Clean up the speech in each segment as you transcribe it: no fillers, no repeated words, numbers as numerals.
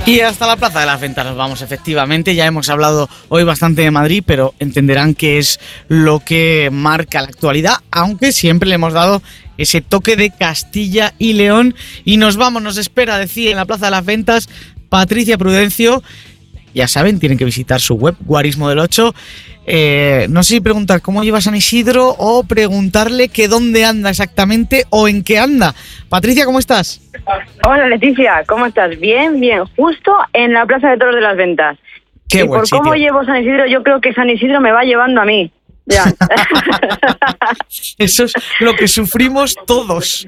Y hasta la Plaza de las Ventas nos vamos, efectivamente. Ya hemos hablado hoy bastante de Madrid, pero entenderán que es lo que marca la actualidad, aunque siempre le hemos dado ese toque de Castilla y León. Y nos vamos, nos espera, decía, en la Plaza de las Ventas Patricia Prudencio. Ya saben, tienen que visitar su web, Guarismo del 8. No sé si preguntar cómo lleva San Isidro o preguntarle que dónde anda exactamente o en qué anda. Patricia, ¿cómo estás? Hola Leticia, ¿cómo estás? Bien, justo en la Plaza de Toros de las Ventas. Qué buen sitio. Por cómo llevo San Isidro, yo creo que San Isidro me va llevando a mí. Ya. Eso es lo que sufrimos todos.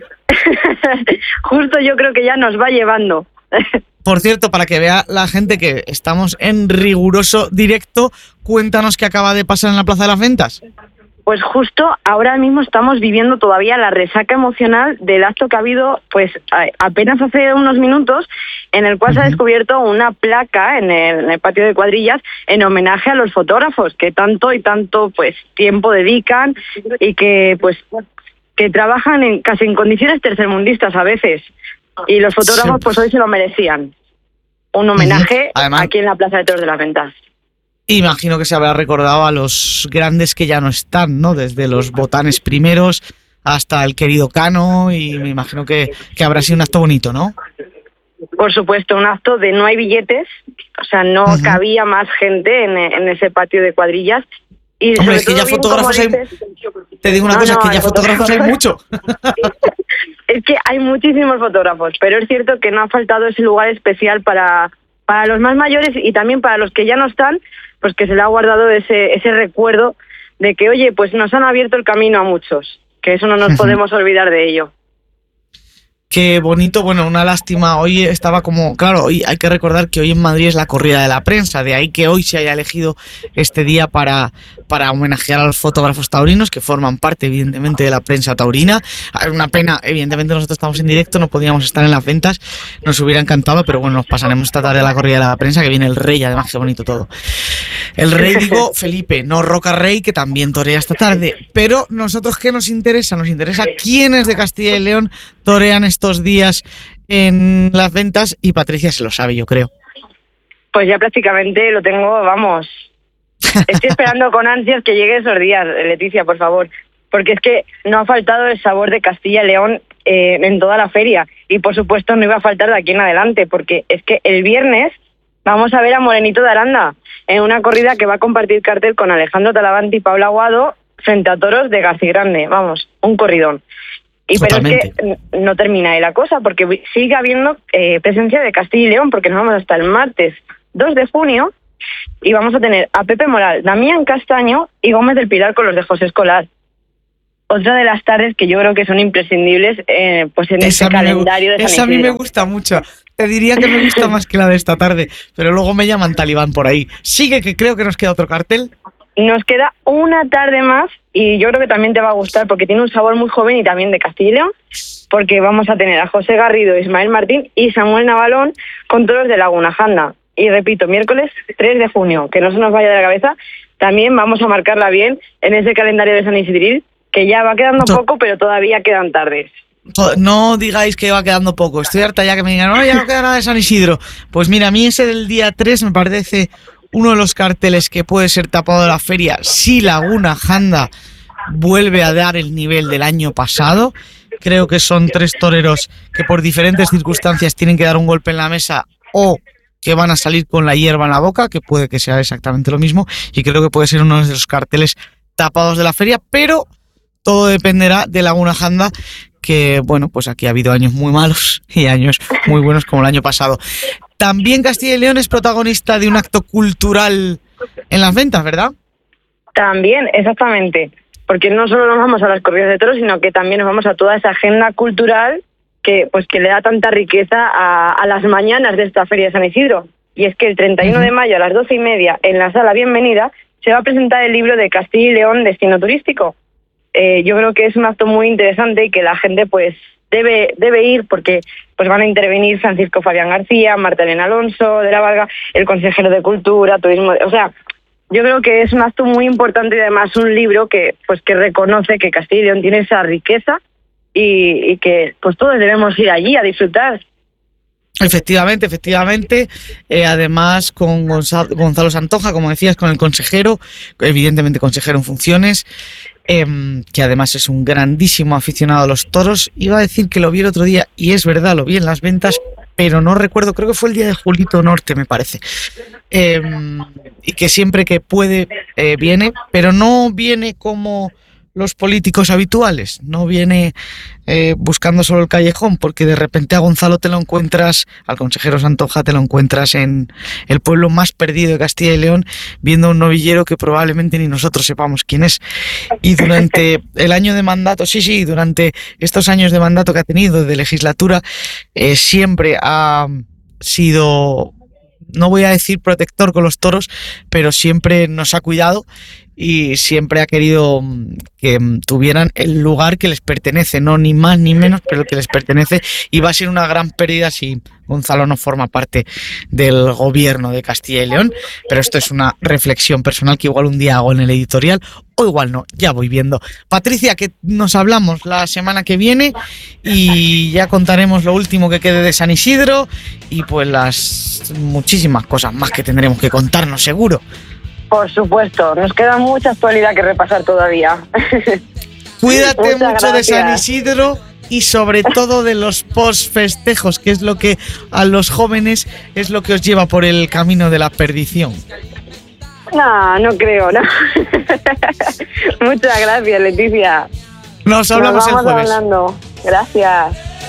Justo yo creo que ya nos va llevando. Por cierto, para que vea la gente que estamos en riguroso directo, cuéntanos qué acaba de pasar en la Plaza de las Ventas. Pues justo ahora mismo estamos viviendo todavía la resaca emocional del acto que ha habido pues apenas hace unos minutos, en el cual se ha descubierto una placa en el patio de cuadrillas en homenaje a los fotógrafos que tanto y tanto pues tiempo dedican y que pues que trabajan casi en condiciones tercermundistas a veces. Y los fotógrafos pues hoy se lo merecían. Un homenaje además, aquí en la Plaza de Toros de las Ventas. Imagino que se habrá recordado a los grandes que ya no están, ¿no? Desde los botanes primeros hasta el querido Cano, y me imagino que habrá sido un acto bonito, ¿no? Por supuesto, un acto de no hay billetes, o sea, no cabía más gente en ese patio de cuadrillas. Y hombre, es que ya fotógrafos hay... Te digo una cosa, es que ya fotógrafos hay mucho. Es que hay muchísimos fotógrafos, pero es cierto que no ha faltado ese lugar especial para los más mayores y también para los que ya no están, pues que se le ha guardado ese recuerdo de que, oye, pues nos han abierto el camino a muchos, que eso no nos podemos olvidar de ello. Qué bonito, bueno, una lástima, hoy estaba como, claro, hoy hay que recordar que hoy en Madrid es la corrida de la prensa, de ahí que hoy se haya elegido este día para homenajear a los fotógrafos taurinos que forman parte evidentemente de la prensa taurina. Una pena, evidentemente nosotros estamos en directo, no podíamos estar en las ventas, nos hubiera encantado, pero bueno, nos pasaremos esta tarde a la corrida de la prensa, que viene el rey, además qué bonito todo. El rey, digo, Felipe, no Roca Rey, que también torea esta tarde, pero nosotros, ¿qué nos interesa? Nos interesa quiénes de Castilla y León torean estos días en las ventas, y Patricia se lo sabe, yo creo. Pues ya prácticamente lo tengo, vamos. Estoy esperando con ansias que lleguen esos días, Leticia, por favor, porque es que no ha faltado el sabor de Castilla y León en toda la feria, y por supuesto no iba a faltar de aquí en adelante, porque es que el viernes vamos a ver a Morenito de Aranda en una corrida que va a compartir cartel con Alejandro Talavante y Paula Aguado frente a toros de Garcigrande, vamos, un corridón. Y pero es que no termina ahí la cosa, porque sigue habiendo presencia de Castilla y León, porque nos vamos hasta el martes 2 de junio y vamos a tener a Pepe Moral, Damián Castaño y Gómez del Pilar con los de José Escolar. Otra de las tardes que yo creo que son imprescindibles pues en ese calendario de San Isidro. Esa a mí me gusta mucho. Te diría que me gusta más que la de esta tarde, pero luego me llaman talibán por ahí. Sigue, que creo que nos queda otro cartel. Nos queda una tarde más y yo creo que también te va a gustar porque tiene un sabor muy joven y también de Castilla y León, porque vamos a tener a José Garrido, Ismael Martín y Samuel Navalón con toros de Laguna Janda. Y repito, miércoles 3 de junio, que no se nos vaya de la cabeza, también vamos a marcarla bien en ese calendario de San Isidro, que ya va quedando poco, pero todavía quedan tardes. No digáis que va quedando poco, estoy harta ya que me digan, no, ya no queda nada de San Isidro. Pues mira, a mí ese del día 3 me parece uno de los carteles que puede ser tapado de la feria si Laguna Janda vuelve a dar el nivel del año pasado. Creo que son 3 toreros que por diferentes circunstancias tienen que dar un golpe en la mesa o que van a salir con la hierba en la boca, que puede que sea exactamente lo mismo, y creo que puede ser uno de los carteles tapados de la feria, pero todo dependerá de Laguna Janda, que bueno, pues aquí ha habido años muy malos y años muy buenos como el año pasado. También Castilla y León es protagonista de un acto cultural en las ventas, ¿verdad? También, exactamente, porque no solo nos vamos a las corridas de toros, sino que también nos vamos a toda esa agenda cultural que le da tanta riqueza a las mañanas de esta Feria de San Isidro. Y es que el 31 de mayo a las 12:30 en la Sala Bienvenida se va a presentar el libro de Castilla y León, Destino Turístico. Yo creo que es un acto muy interesante y que la gente pues debe ir, porque pues van a intervenir Francisco Fabián García, Marta Elena Alonso de la Varga, el consejero de Cultura, Turismo, o sea, yo creo que es un acto muy importante y además un libro que reconoce que Castilla y León tiene esa riqueza y que pues todos debemos ir allí a disfrutar. Efectivamente. Además, con Gonzalo Santonja, como decías, con el consejero, evidentemente consejero en funciones, que además es un grandísimo aficionado a los toros. Iba a decir que lo vi el otro día, y es verdad, lo vi en las ventas, pero no recuerdo, creo que fue el día de Julito Norte, me parece. Y que siempre que puede viene, pero no viene como los políticos habituales, no viene buscando solo el callejón, porque de repente a Gonzalo te lo encuentras, al consejero Santonja te lo encuentras en el pueblo más perdido de Castilla y León, viendo a un novillero que probablemente ni nosotros sepamos quién es. Y durante el año de mandato, durante estos años de mandato que ha tenido, de legislatura, siempre ha sido, no voy a decir protector con los toros, pero siempre nos ha cuidado y siempre ha querido que tuvieran el lugar que les pertenece, no ni más ni menos, pero el que les pertenece, y va a ser una gran pérdida si Gonzalo no forma parte del gobierno de Castilla y León, pero esto es una reflexión personal que igual un día hago en el editorial, o igual no, ya voy viendo. Patricia, que nos hablamos la semana que viene y ya contaremos lo último que quede de San Isidro y pues las muchísimas cosas más que tendremos que contarnos, seguro. Por supuesto, nos queda mucha actualidad que repasar todavía. Cuídate mucho de San Isidro y sobre todo de los post-festejos, que es lo que a los jóvenes es lo que os lleva por el camino de la perdición. No creo, no. Muchas gracias, Leticia. Nos hablamos el jueves. Hablando. Gracias.